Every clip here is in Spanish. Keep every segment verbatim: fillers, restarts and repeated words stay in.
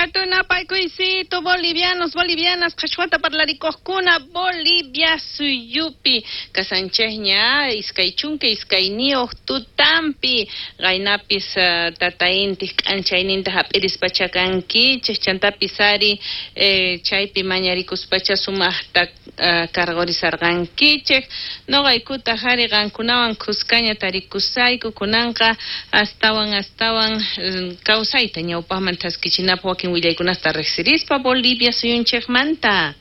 Katuna paikuisito bolivianos bolivianas kashwata parlaricoskuna Bolivia suyupi kasanchehña iskaychunke iskayniyuq tutampi qaynapis uh, tataintik k'anchayninta hap'iris pachakankichik chantapisari eh, chaypi mañarikuspacha sumaqta uh, kargorisarqankichik noqaykuta hari qankunawan kuskaña tarikusayku kunanqa astawan astawan um, kawsayta ñawpaqman taskichinapaq wakin willaykunasta riqsirispa Bolivia suyunchikmanta.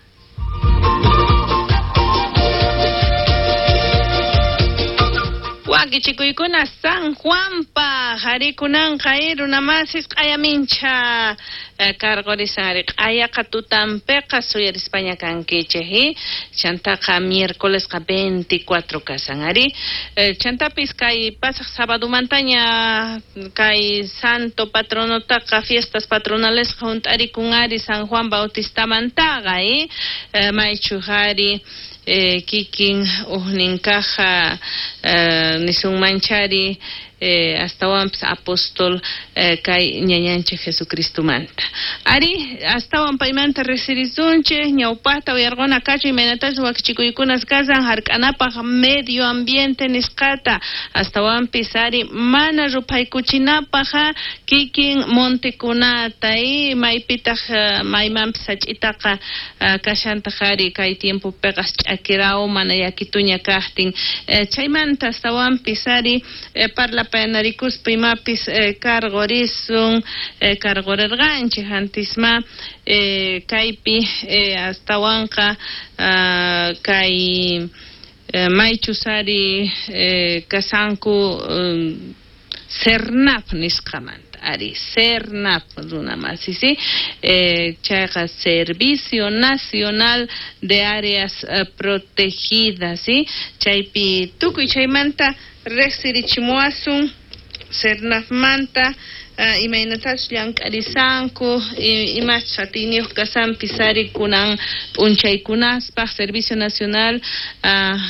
Wakichikuykuna San Juanpa harikunaqa irunamasis q'ayamincha eh, kargorisari q'ayaqa tutampiqa suyarispaña kankichik chantaqa miércolesqa veinticuatro kasan ari eh, chantapis kay pasaq sabadumantaña kay santo patronotaqa fiestas patronalesqa hunt'arikunari San Juan Bautistamantaqa eh, eh, maychu hari Eh, kikin uhninkaja eh, nisun manchari eh, hasta wampis apóstol eh, kay ñañanche Jesucristo manta ari hasta wampaymanta resirizunche ñawpata uyargona kacho imenatas wakchikuykunas kasan hark'anapaq medio ambiente nisqata hasta wampis ari mana rupaykuchinapaqa kikin montekunata y maypitaq uh, maymanpis sach'itaqa uh, kashantaq ari kay tiempo peqas ch'akiraw mana yakituña kaqtin eh, chaymanta hasta wampis ari eh, parla penarikuspa imapis eh, kargorisun eh, kargorerqanchik antisma eh, kaypi eh, astawanqa uh, kay eh, maychusari eh, kasanku um, Sernap nisqamanta ari Sernap runamasi sí eh, chayqa Servicio Nacional de Áreas uh, Protegidas sí chaypi tukuy chaymanta riqsirichimuwasun Sernapmanta uh, imaynatas llank'arisanku imash satiniyuq kasanpi sari kunan p'unchaykunaspaq Servicio Nacional uh,